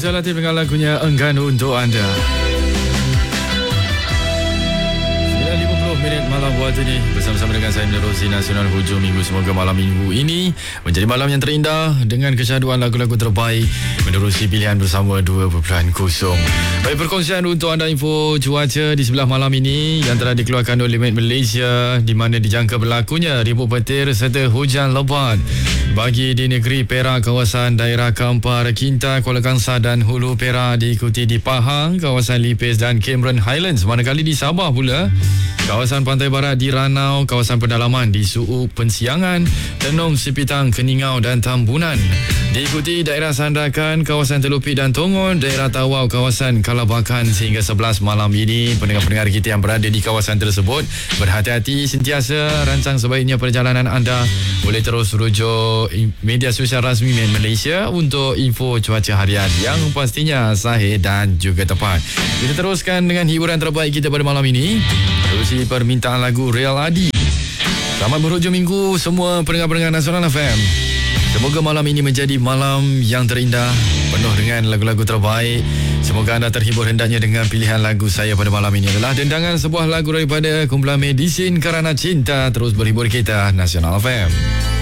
Faizal Latif dengan lagunya Enggan Untuk Anda. 9.50 minit malam waktu ini bersama-sama dengan saya menerusi Nasional Hujung Minggu. Semoga malam minggu ini menjadi malam yang terindah dengan kesyaduan lagu-lagu terbaik menerusi pilihan bersama 2.0. Baik, perkongsian untuk anda info cuaca di sebelah malam ini yang telah dikeluarkan oleh Met Malaysia, di mana dijangka berlakunya ribut petir serta hujan lebat bagi di negeri Perak, kawasan daerah Kampar, Kinta, Kuala Kangsar dan Hulu Perak, diikuti di Pahang, kawasan Lipis dan Cameron Highlands. Manakala di Sabah pula, kawasan pantai barat di Ranau, kawasan pedalaman di Suuk, Pensiangan, Tenung, Sipitang, Keningau dan Tambunan. Diikuti daerah Sandakan, kawasan Telupit dan Tongon, daerah Tawau, kawasan Kalabakan sehingga 11 malam ini. Pendengar-pendengar kita yang berada di kawasan tersebut, berhati-hati sentiasa. Rancang sebaiknya perjalanan anda boleh terus rujuk media sosial rasmi Met Malaysia untuk info cuaca harian yang pastinya sahih dan juga tepat. Kita teruskan dengan hiburan terbaik kita pada malam ini. Terusi permintaan lagu Real Adi. Selamat berhujung minggu semua pendengar-pendengar Nasional FM. Semoga malam ini menjadi malam yang terindah, penuh dengan lagu-lagu terbaik. Semoga anda terhibur hendaknya dengan pilihan lagu saya pada malam ini adalah dendangan sebuah lagu daripada kumpulan Medisin Kerana Cinta. Terus berhibur kita, Nasional FM.